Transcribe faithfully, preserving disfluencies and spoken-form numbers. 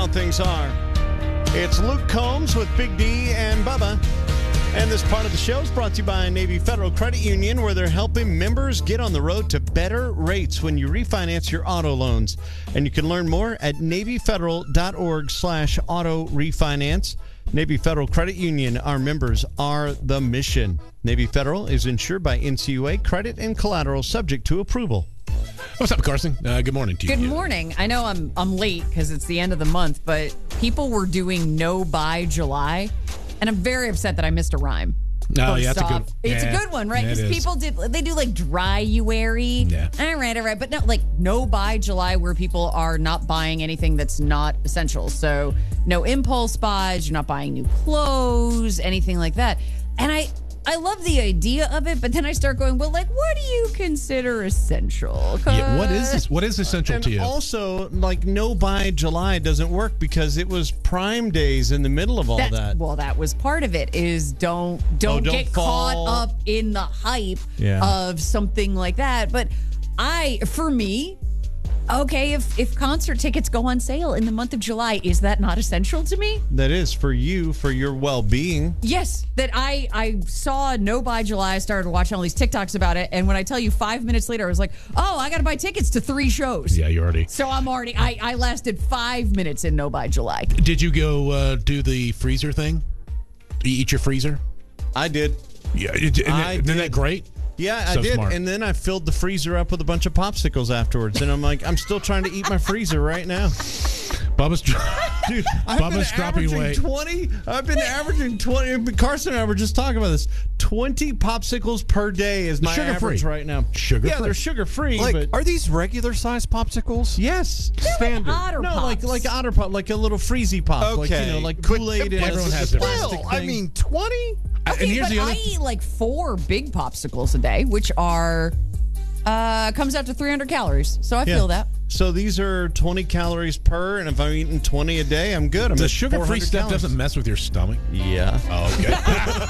Wild Things Are. It's Luke Combs with Big D and Bubba. And this part of the show is brought to you by Navy Federal Credit Union, where they're helping members get on the road to better rates when you refinance your auto loans. And you can learn more at NavyFederal.org slash auto refinance. Navy Federal Credit Union, our members are the mission. Navy Federal is insured by N C U A, credit and collateral subject to approval. What's up, Carson? Uh, good morning to you. Good morning. I know I'm I'm late because it's the end of the month, but people were doing no buy July, and I'm very upset that I missed a rhyme. Oh, yeah, that's a good. It's yeah, a good one, right? Because people did they do like dry-uary. Yeah. All right, all right, but no, like no buy July, where people are not buying anything that's not essential. So no impulse buys. You're not buying new clothes, anything like that. And I. I love the idea of it, but then I start going, well, like, what do you consider essential? Yeah, what is this? What is essential and to you? Also, like, no buy July doesn't work because it was Prime Days in the middle of all That's, that. Well, that was part of it. Is don't don't, don't get fall. caught up in the hype Yeah. of something like that. But I, for me. Okay, if, if concert tickets go on sale in the month of July, is that not essential to me? That is for you, for your well-being. Yes, that I, I saw No Buy July. I started watching all these TikToks about it. And when I tell you five minutes later, I was like, oh, I got to buy tickets to three shows. Yeah, you already. So I'm already, I, I lasted five minutes in No Buy July. Did you go uh, do the freezer thing? You eat your freezer? I did. Yeah, isn't I that, did. isn't that great? Yeah, I So did. smart. And then I filled the freezer up with a bunch of popsicles afterwards. And I'm like, I'm still trying to eat my freezer right now. Bubba's, Dude, I've Bubba's been dropping averaging weight. twenty. I've been averaging twenty. Carson and I were just talking about this. twenty popsicles per day is my Sugar-free. average right now. Sugar-free. Yeah, they're sugar-free. Like, but are these regular size popsicles? yes, Standard. Like Otter no, Pops. like like Otter Pop, like a little freezy pop. Like, you know, like but Kool-Aid and everyone a has the their- plastic Still, I thing. mean, twenty? Okay, and here's but the other. I eat like four big popsicles a day, which are uh comes out to three hundred calories. So I Yeah. feel that. So these are twenty calories per, and if I'm eating twenty a day, I'm good. I'm The at sugar-free four hundred stuff calories. doesn't mess with your stomach. Yeah. Oh, okay.